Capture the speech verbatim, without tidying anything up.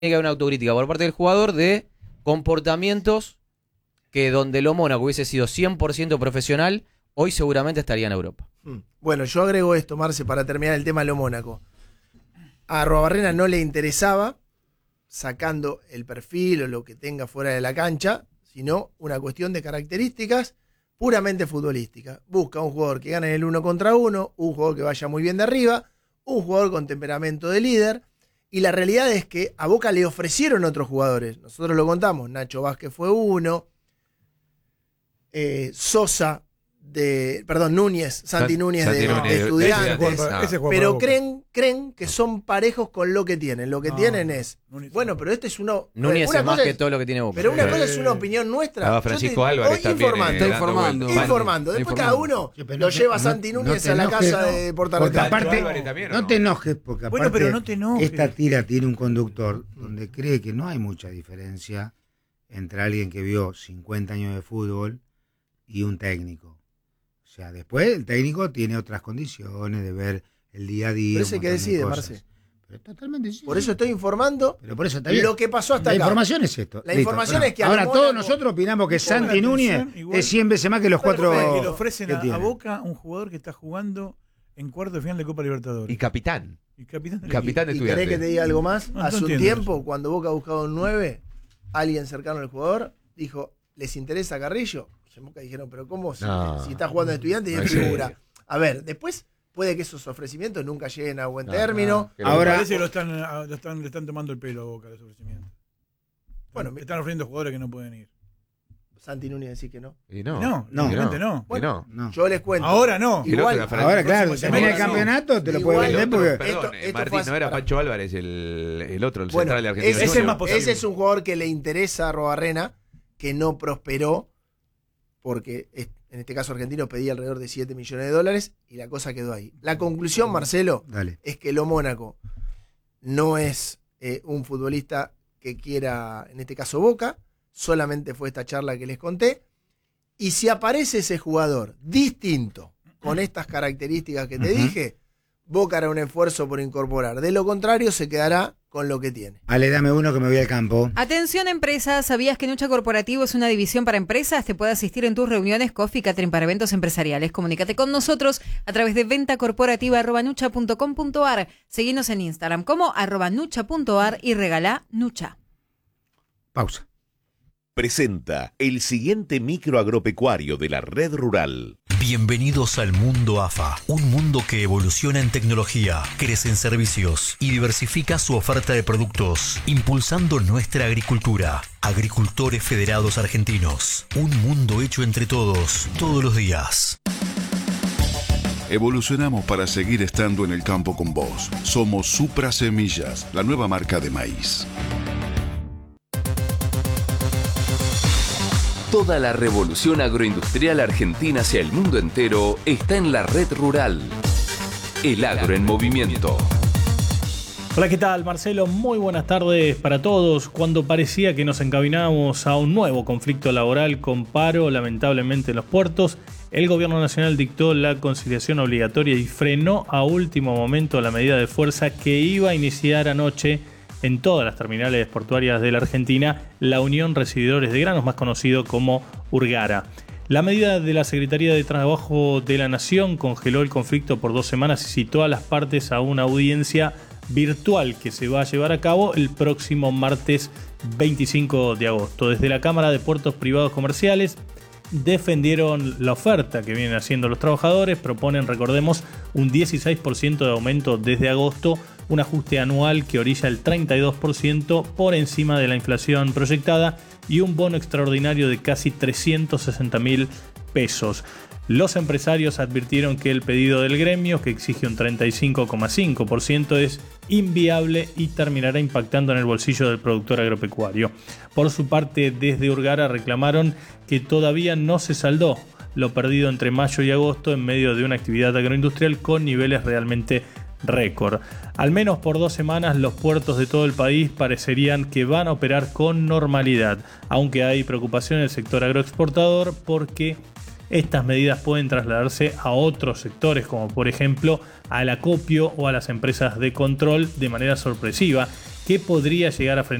que haber una autocrítica por parte del jugador de comportamientos que donde lo Mónaco hubiese sido cien por ciento profesional, hoy seguramente estaría en Europa. Bueno, yo agrego esto, Marce, para terminar el tema de lo Mónaco. A Arruabarrena no le interesaba, sacando el perfil o lo que tenga fuera de la cancha, sino una cuestión de características puramente futbolísticas. Busca un jugador que gane en el uno contra uno, un jugador que vaya muy bien de arriba, un jugador con temperamento de líder. Y la realidad es que a Boca le ofrecieron otros jugadores. Nosotros lo contamos. Nacho Vázquez fue uno. Eh, Sosa, de, perdón, Núñez, Santi Núñez, Santi de, Núñez, de Estudiantes. ese jugador, ese jugador pero creen, creen que son parejos con lo que tienen. Lo que no, tienen es... Núñez, bueno, pero este es uno... Núñez una es más es, que todo lo que tiene Boca. Pero una eh, cosa es una opinión nuestra. Estaba Francisco te, Álvarez también. Informando. Eh, informando. Informando. informando. Después cada uno sí, lo lleva a Santi Núñez no a la enojes, casa no, de Porta Porque aparte, también, no? no te enojes, porque aparte bueno, pero no te enojes. esta tira tiene un conductor donde cree que no hay mucha diferencia entre alguien que vio cincuenta años de fútbol y un técnico. O sea, después el técnico tiene otras condiciones de ver el día a día. Pero ese que decide, Marce. Pero totalmente sí. Por eso estoy informando pero por eso está bien. Lo que pasó hasta la acá. La información es esto. La Listo. información bueno, es que... ahora Mónaco, todos nosotros opinamos que Santi Núñez igual, es cien veces más que los cuatro... Que le ofrecen a, a Boca un jugador que está jugando en cuarto de final de Copa Libertadores. Y capitán. Y capitán de, capitán de ¿Y, Estudiantes. ¿Y querés que te diga algo más? No, Hace no un tiempo, eso. cuando Boca ha buscado un nueve, alguien cercano al jugador dijo, ¿les interesa Carrillo? Y en Boca dijeron, pero ¿cómo? Si, no. si está jugando de Estudiantes y es figura. A ver, después puede que esos ofrecimientos nunca lleguen a buen no, término. No. Ahora parece que lo están, lo están, le están tomando el pelo a Boca los ofrecimientos. Bueno, están ofreciendo jugadores que no pueden ir. Santi Núñez decir que no. Y no, no, no, no. no. Bueno, no. Yo les cuento. Ahora no. Igual, ahora claro, si termina el campeonato te lo puede vender porque... Perdón, esto, esto Martín, no era para... Pancho Álvarez el, el otro, el bueno, central de Argentina. Ese, ese, es más ese es un jugador que le interesa a Arruabarrena, que no prosperó, porque en este caso argentino pedía alrededor de siete millones de dólares y la cosa quedó ahí. La conclusión, Marcelo, Dale. es que lo Mónaco no es eh, un futbolista que quiera, en este caso Boca, solamente fue esta charla que les conté. Y si aparece ese jugador distinto, con estas características que te uh-huh. dije, Boca hará un esfuerzo por incorporar. De lo contrario, se quedará con lo que tiene. Ale, dame uno que me voy al campo. Atención empresas, ¿sabías que Nucha Corporativo es una división para empresas? Te puede asistir en tus reuniones, coffee, catering para eventos empresariales. Comunícate con nosotros a través de venta corporativa arroba nucha punto com punto ar. Seguinos en Instagram como arroba nucha punto ar y regalá Nucha. Pausa. Presenta el siguiente micro agropecuario de la Red Rural. Bienvenidos al mundo A F A, un mundo que evoluciona en tecnología, crece en servicios y diversifica su oferta de productos, impulsando nuestra agricultura. Agricultores Federados Argentinos, un mundo hecho entre todos, todos los días. Evolucionamos para seguir estando en el campo con vos. Somos Supra Semillas, la nueva marca de maíz. Toda la revolución agroindustrial argentina hacia el mundo entero está en la Red Rural. El agro en movimiento. Hola, ¿qué tal, Marcelo? Muy buenas tardes para todos. Cuando parecía que nos encaminábamos a un nuevo conflicto laboral con paro, lamentablemente, en los puertos, el Gobierno Nacional dictó la conciliación obligatoria y frenó a último momento la medida de fuerza que iba a iniciar anoche en todas las terminales portuarias de la Argentina, la Unión Recibidores de Granos, más conocido como Urgara. La medida de la Secretaría de Trabajo de la Nación congeló el conflicto por dos semanas y citó a las partes a una audiencia virtual que se va a llevar a cabo el próximo martes veinticinco de agosto. Desde la Cámara de Puertos Privados Comerciales defendieron la oferta que vienen haciendo los trabajadores, proponen, recordemos, un dieciséis por ciento de aumento desde agosto, un ajuste anual que orilla el treinta y dos por ciento por encima de la inflación proyectada y un bono extraordinario de casi trescientos sesenta mil pesos. Los empresarios advirtieron que el pedido del gremio, que exige un treinta y cinco coma cinco por ciento, es inviable y terminará impactando en el bolsillo del productor agropecuario. Por su parte, desde Urgara reclamaron que todavía no se saldó lo perdido entre mayo y agosto en medio de una actividad agroindustrial con niveles realmente récord. Al menos por dos semanas los puertos de todo el país parecerían que van a operar con normalidad, aunque hay preocupación en el sector agroexportador porque estas medidas pueden trasladarse a otros sectores, como por ejemplo al acopio o a las empresas de control de manera sorpresiva, ¿qué podría llegar a frenar